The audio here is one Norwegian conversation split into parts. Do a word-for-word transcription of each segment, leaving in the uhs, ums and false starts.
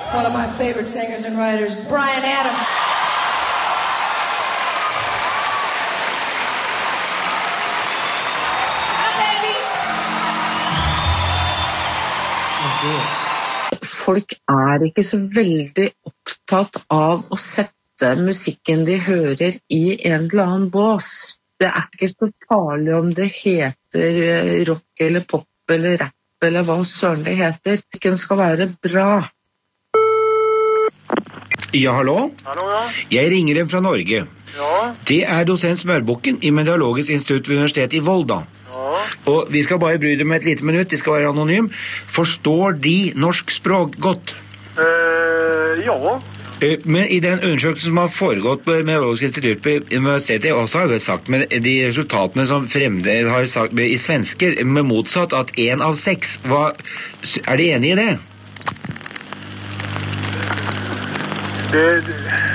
one of my favorite singers and writers, Bryan Adams. Folk er ikke så veldig opptatt av å sette musikken de hører i en eller annen bås. Det er ikke så farlig om det heter rock eller pop eller rap eller hva søren det heter. Den skal være bra. Ja, hallo? Hallo, ja. Jeg ringer dem fra Norge. Ja. Det er dosent Smørbukken i Meteorologisk institutt ved Universitetet i Volda. Ja. Og vi skal bare bry dem med et lite minutt, de skal være anonym. Forstår de norsk språk godt? Eh, ja. Men i den undersøkelsen som har foregått på Meteorologisk institutt på universitetet, også har vi sagt med de resultatene som Fremde har sagt med, i svensker, med motsatt at en av seks, hva, er de enige i det? Det, det,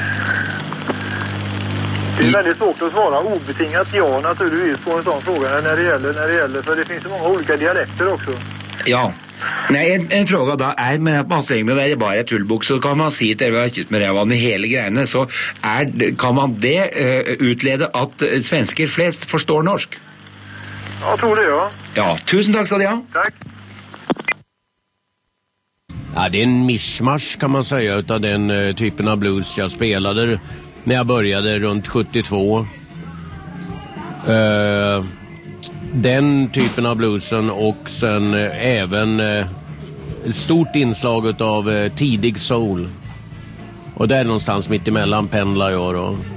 det är väldigt svårt att svara obetingat ja naturligtvis på en sån fråga när det gäller, när det gäller för det finns så många olika dialekter också. Ja. Nei, en, en fråga da er med massengene, det er bare et tullbok, så kan man si til dere med revan i hele greiene, så er, kan man det uh, utlede at uh, svensker flest forstår norsk? Ja, jeg tror det, ja. Ja, tusen takk skal du ha. Takk. Ja, det är en mishmash kan man säga utav den uh, typen av blues jag spelade när jag började runt sjuttiotvå. Uh, den typen av bluesen och sen uh, även uh, ett stort inslag utav uh, tidig soul. Och där någonstans mitt emellan pendlar jag då.